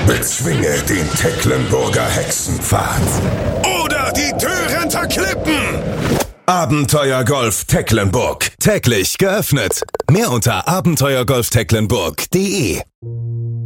Bezwinge den Tecklenburger Hexenpfad. Oder die Thürenter Klippen. Abenteuer Golf Tecklenburg. Täglich geöffnet. Mehr unter abenteuergolftecklenburg.de.